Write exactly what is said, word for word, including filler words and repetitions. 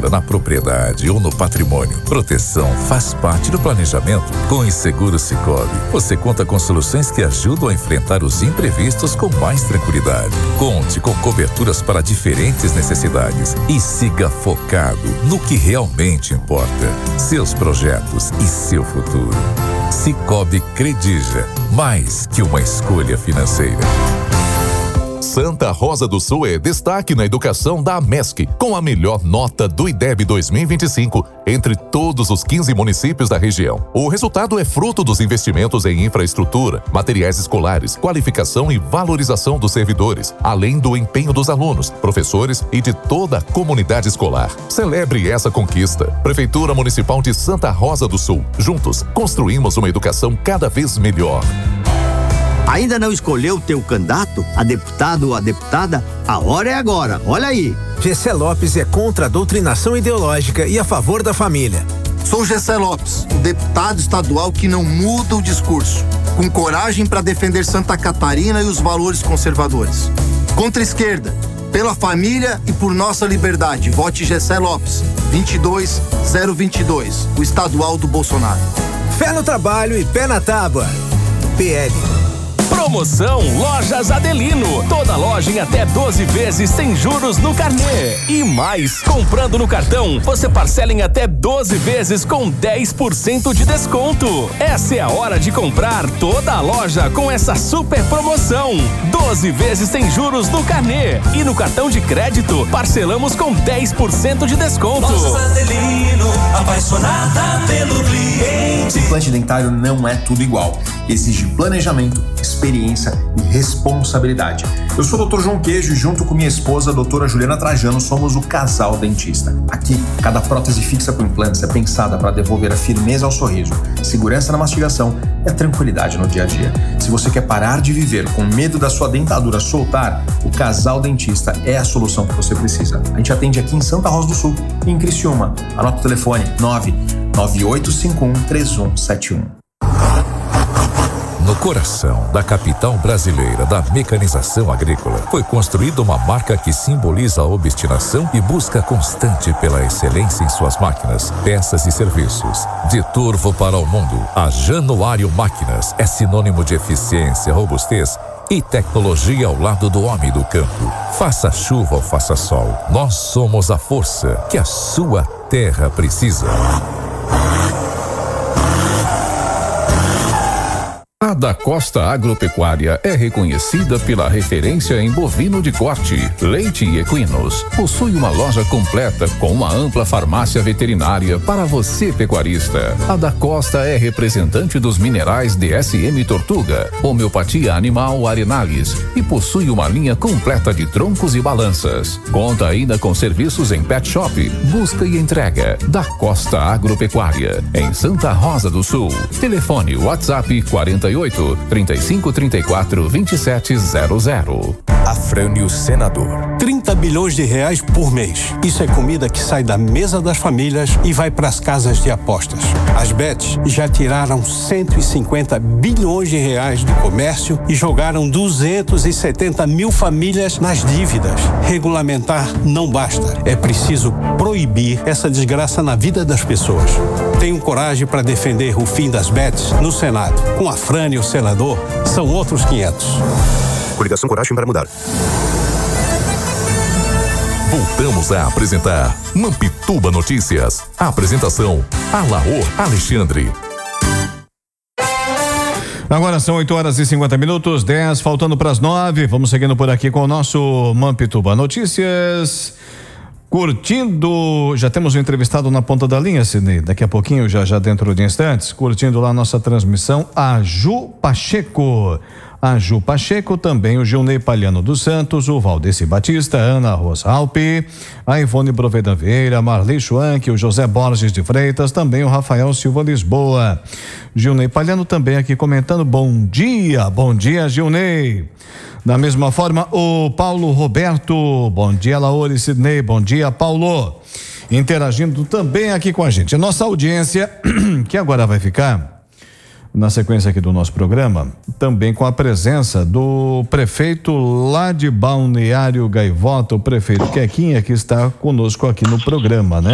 obra, na propriedade ou no patrimônio. Proteção faz parte do planejamento. Com o Seguro Sicoob, você conta com soluções que ajudam a enfrentar os imprevistos com mais tranquilidade. Conte com coberturas para diferentes necessidades e siga focado no que realmente importa: seus projetos e seu futuro. Sicoob Credija, mais que uma escolha financeira. Santa Rosa do Sul é destaque na educação da AMESC, com a melhor nota do I D E B dois mil e vinte e cinco entre todos os quinze municípios da região. O resultado é fruto dos investimentos em infraestrutura, materiais escolares, qualificação e valorização dos servidores, além do empenho dos alunos, professores e de toda a comunidade escolar. Celebre essa conquista. Prefeitura Municipal de Santa Rosa do Sul. Juntos, construímos uma educação cada vez melhor. Ainda não escolheu o teu candidato, a deputado ou a deputada? A hora é agora, olha aí. Gessé Lopes é contra a doutrinação ideológica e a favor da família. Sou Gessé Lopes, o deputado estadual que não muda o discurso, com coragem para defender Santa Catarina e os valores conservadores. Contra a esquerda, pela família e por nossa liberdade, vote Gessé Lopes, vinte e dois zero vinte e dois, o estadual do Bolsonaro. Fé no trabalho e pé na tábua. P L. Promoção Lojas Adelino. Toda loja em até doze vezes sem juros no carnê. E mais, comprando no cartão, você parcela em até doze vezes com dez por cento de desconto. Essa é a hora de comprar toda a loja com essa super promoção. doze vezes sem juros no carnê. E no cartão de crédito, parcelamos com dez por cento de desconto. Lojas Adelino, apaixonada pelo cliente. O implante dentário não é tudo igual. Exige planejamento, experiência e responsabilidade. Eu sou o doutor João Queijo e junto com minha esposa, a doutora Juliana Trajano, somos o casal dentista. Aqui, cada prótese fixa com implantes é pensada para devolver a firmeza ao sorriso, segurança na mastigação e a tranquilidade no dia a dia. Se você quer parar de viver com medo da sua dentadura soltar, o casal dentista é a solução que você precisa. A gente atende aqui em Santa Rosa do Sul e em Criciúma. Anota o telefone nove nove oito cinco um três um sete um. No coração da capital brasileira da mecanização agrícola, foi construída uma marca que simboliza a obstinação e busca constante pela excelência em suas máquinas, peças e serviços. De Turvo para o mundo, a Januário Máquinas é sinônimo de eficiência, robustez e tecnologia ao lado do homem do campo. Faça chuva ou faça sol, nós somos a força que a sua terra precisa. A Da Costa Agropecuária é reconhecida pela referência em bovino de corte, leite e equinos. Possui uma loja completa com uma ampla farmácia veterinária para você pecuarista. A Da Costa é representante dos minerais D S M Tortuga, homeopatia animal Arenales e possui uma linha completa de troncos e balanças. Conta ainda com serviços em pet shop, busca e entrega. Da Costa Agropecuária, em Santa Rosa do Sul. Telefone WhatsApp quarenta e oito, trinta e cinco, trinta e quatro, vinte e sete zero zero. Afrânio Senador. trinta bilhões de reais por mês. Isso é comida que sai da mesa das famílias e vai para as casas de apostas. As bets já tiraram cento e cinquenta bilhões de reais do comércio e jogaram duzentos e setenta mil famílias nas dívidas. Regulamentar não basta. É preciso proibir essa desgraça na vida das pessoas. Tenho coragem para defender o fim das bets no Senado. Com Afrânio Senador, são outros quinhentos. Coligação Coragem para Mudar. Voltamos a apresentar Mampituba Notícias. A apresentação, Alaor Alexandre. Agora são oito horas e cinquenta minutos, dez, faltando para as nove. Vamos seguindo por aqui com o nosso Mampituba Notícias. Curtindo, já temos um entrevistado na ponta da linha, Sidney, daqui a pouquinho, já já dentro de instantes, curtindo lá a nossa transmissão, a Ju Pacheco. A Ju Pacheco, também o Gilney Palhano dos Santos, o Valdeci Batista, Ana Rosa Alpi, a Ivone Broveda Vieira, Marley Schwank, o José Borges de Freitas, também o Rafael Silva Lisboa. Gilney Palhano também aqui comentando, bom dia, bom dia, Gilney. Da mesma forma, o Paulo Roberto, bom dia, Laura e Sidney, bom dia, Paulo. Interagindo também aqui com a gente. A nossa audiência, que agora vai ficar na sequência aqui do nosso programa, também com a presença do prefeito lá de Balneário Gaivota, o prefeito Quequinha, que está conosco aqui no programa, né?